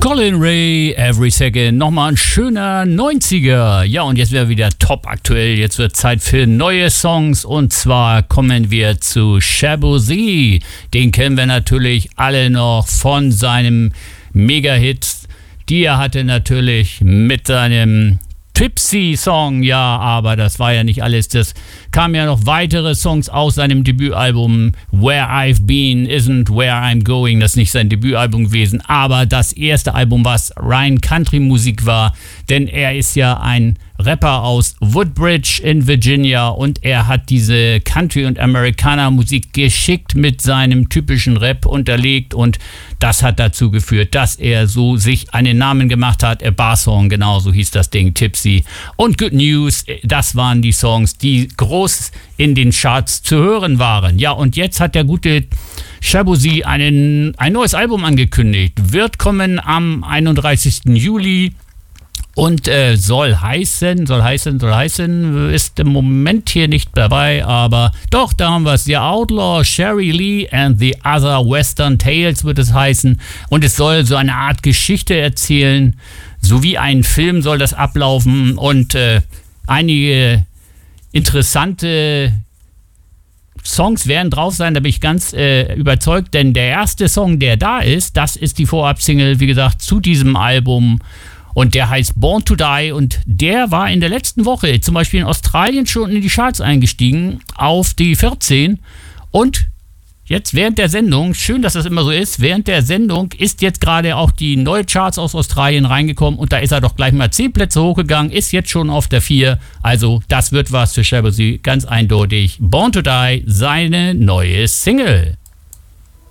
Colin Ray, Every Second, nochmal ein schöner 90er. Ja, und jetzt wäre wieder top aktuell. Jetzt wird Zeit für neue Songs und zwar kommen wir zu Shaboozey. Den kennen wir natürlich alle noch von seinem Mega-Hit, die er hatte natürlich mit seinem Tipsy-Song, ja, aber das war ja nicht alles. Das kamen ja noch weitere Songs aus seinem Debütalbum Where I've Been Isn't Where I'm Going. Das ist nicht sein Debütalbum gewesen, aber das erste Album, was rein Country-Musik war, denn er ist ja ein Rapper aus Woodbridge in Virginia und er hat diese Country- und Amerikaner-Musik geschickt mit seinem typischen Rap unterlegt und das hat dazu geführt, dass er so sich einen Namen gemacht hat. A Bar Song, genau so hieß das Ding, Tipsy. Und Good News, das waren die Songs, die groß in den Charts zu hören waren. Ja, und jetzt hat der gute Shaboozey ein neues Album angekündigt. Wird kommen am 31. Juli. Und soll heißen, ist im Moment hier nicht dabei, aber doch, da haben wir es. The Outlaw, Sherry Lee and the Other Western Tales wird es heißen. Und es soll so eine Art Geschichte erzählen, so wie ein Film soll das ablaufen. Und einige interessante Songs werden drauf sein, da bin ich ganz überzeugt. Denn der erste Song, der da ist, das ist die Vorabsingle, wie gesagt, zu diesem Album. Und der heißt Born to Die und der war in der letzten Woche zum Beispiel in Australien schon in die Charts eingestiegen, auf die 14. Und jetzt während der Sendung, schön, dass das immer so ist, während der Sendung ist jetzt gerade auch die neue Charts aus Australien reingekommen und da ist er doch gleich mal 10 Plätze hochgegangen, ist jetzt schon auf der 4. Also das wird was für Shaboozey, ganz eindeutig. Born to Die, seine neue Single.